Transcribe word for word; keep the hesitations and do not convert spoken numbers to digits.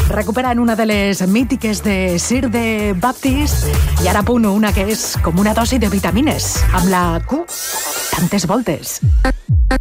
Recuperant una de les mítiques de Sir de Baptist i ara a punt una que és com una dosi de vitamines amb la Q. Tantes voltes.